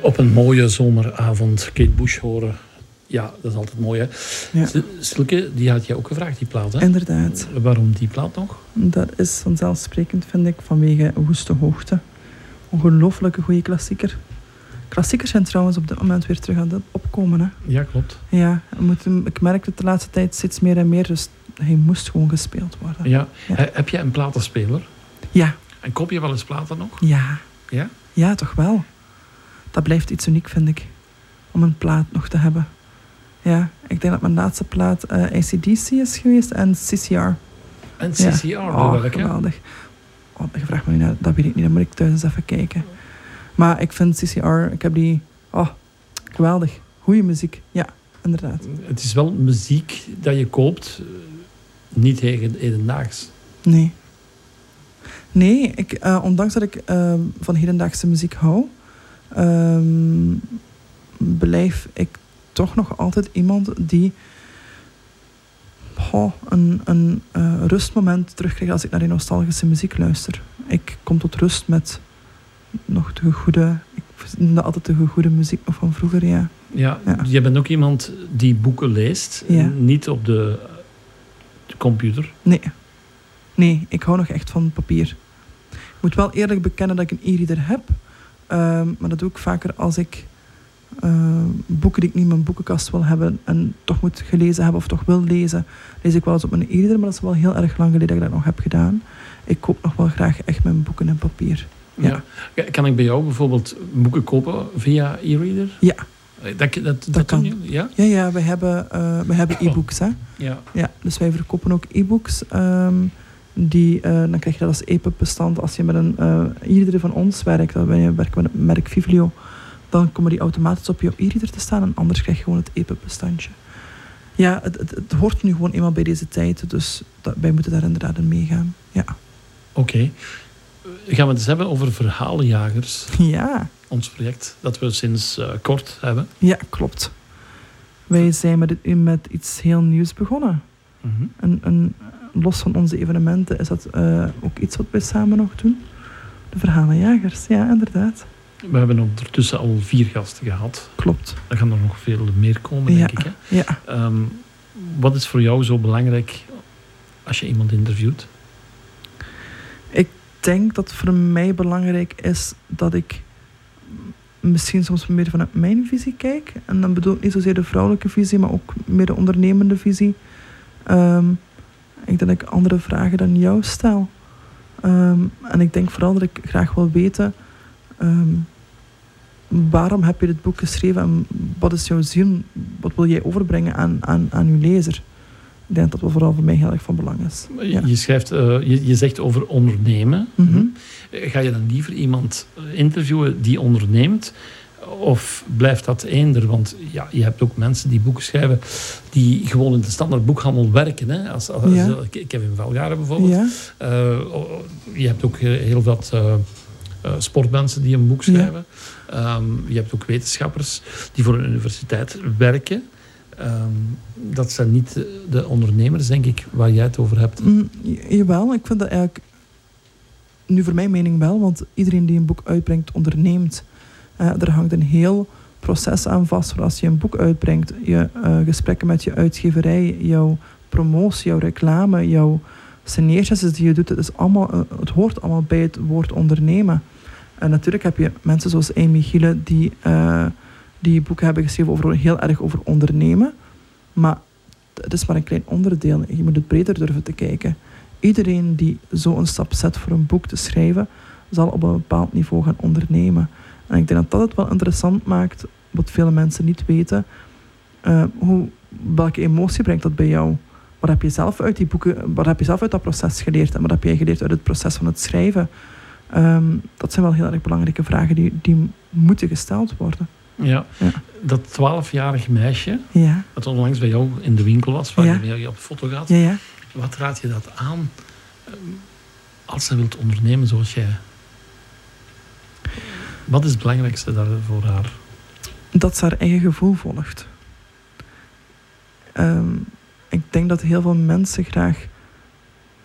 Op een mooie zomeravond Kate Bush horen. Ja, dat is altijd mooi, hè? Ja. Silke, die had jij ook gevraagd, die plaat, hè? Inderdaad. Waarom die plaat nog? Dat is vanzelfsprekend, vind ik, vanwege Woeste Hoogte. Ongelooflijke goede klassieker. Klassiekers zijn trouwens op dit moment weer terug aan het opkomen, hè? Ja, klopt. Ja, ik merk het de laatste tijd steeds meer en meer, dus hij moest gewoon gespeeld worden. Ja. Ja. Heb jij een platenspeler? Ja. En koop je wel eens platen nog? Ja. Ja? Ja, toch wel. Dat blijft iets uniek, vind ik. Om een plaat nog te hebben. Ja, ik denk dat mijn laatste plaat AC/DC is geweest en CCR. En CCR, ja. welke? Geweldig. Oh, je vraagt me nu naar, dat weet ik niet, dan moet ik thuis eens even kijken. Maar ik vind CCR, ik heb die... Oh, geweldig. Goeie muziek, ja, inderdaad. Het is wel muziek dat je koopt, niet hedendaags. Nee. Nee, ondanks dat ik van hedendaagse muziek hou, blijf ik toch nog altijd iemand die een rustmoment terugkrijgt als ik naar die nostalgische muziek luister. Ik kom tot rust met nog de goede... Ik vind dat altijd de goede muziek nog van vroeger, ja. Ja, je bent ook iemand die boeken leest, niet op de computer. Nee, ik hou nog echt van papier. Ik moet wel eerlijk bekennen dat ik een e-reader heb, maar dat doe ik vaker als ik boeken die ik niet in mijn boekenkast wil hebben en toch moet gelezen hebben of toch wil lezen, lees ik wel eens op mijn e-reader, maar dat is wel heel erg lang geleden dat ik dat nog heb gedaan. Ik koop nog wel graag echt mijn boeken in papier. Ja. Kan ik bij jou bijvoorbeeld boeken kopen via e-reader? Ja. Dat kan. Doen jullie, ja? Ja, we hebben e-books, hè. Ja. Dus wij verkopen ook e-books. Dan krijg je dat als EPUB-bestand. Als je met een e-reader van ons werkt, wij werken met het merk Vivlio, dan komen die automatisch op jouw e-reader te staan en anders krijg je gewoon het EPUB-bestandje. Ja, het hoort nu gewoon eenmaal bij deze tijd, dus wij moeten daar inderdaad in meegaan. Ja. Oké. Gaan we het eens hebben over Verhalenjagers? Ja. Ons project dat we sinds kort hebben. Ja, klopt. Wij zijn met iets heel nieuws begonnen. Mm-hmm. Los van onze evenementen is dat ook iets wat wij samen nog doen. De Verhalenjagers, ja, inderdaad. We hebben ondertussen al 4 gasten gehad. Klopt. Er gaan er nog veel meer komen, denk ik. Hè? Ja. Wat is voor jou zo belangrijk als je iemand interviewt? Ik denk dat voor mij belangrijk is dat ik misschien soms meer vanuit mijn visie kijk. En dan bedoel ik niet zozeer de vrouwelijke visie, maar ook meer de ondernemende visie. Ik denk dat ik andere vragen dan jou stel. En ik denk vooral dat ik graag wil weten, waarom heb je dit boek geschreven en wat is jouw zin, wat wil jij overbrengen aan je lezer? Ik denk dat dat vooral voor mij heel erg van belang is. Ja. Je schrijft, je zegt over ondernemen. Mm-hmm. Ga je dan liever iemand interviewen die onderneemt? Of blijft dat eender? Want ja, je hebt ook mensen die boeken schrijven die gewoon in de standaard boekhandel werken. Hè? Als Kevin Velgaren bijvoorbeeld. Ja. Je hebt ook heel wat sportmensen die een boek schrijven. Ja. Je hebt ook wetenschappers die voor een universiteit werken. Dat zijn niet de ondernemers, denk ik, waar jij het over hebt. Jawel, ik vind dat eigenlijk nu voor mijn mening wel, want iedereen die een boek uitbrengt onderneemt. Er hangt een heel proces aan vast voor als je een boek uitbrengt. Je gesprekken met je uitgeverij, jouw promotie, jouw reclame, jouw scenario's die je doet. Het hoort allemaal bij het woord ondernemen. En natuurlijk heb je mensen zoals Amy Giele die boeken hebben geschreven heel erg over ondernemen. Maar het is maar een klein onderdeel. Je moet het breder durven te kijken. Iedereen die zo een stap zet voor een boek te schrijven, zal op een bepaald niveau gaan ondernemen. En ik denk dat het wel interessant maakt, wat vele mensen niet weten, welke emotie brengt dat bij jou? Wat heb je zelf uit die boeken, wat heb je zelf uit dat proces geleerd? En wat heb jij geleerd uit het proces van het schrijven? Dat zijn wel heel erg belangrijke vragen die moeten gesteld worden. Ja. Dat 12-jarig meisje, dat onlangs bij jou in de winkel was, waar je op de foto gaat. Ja. Wat raad je dat aan als ze wilt ondernemen zoals jij? Wat is het belangrijkste daar voor haar? Dat ze haar eigen gevoel volgt. Ik denk dat heel veel mensen graag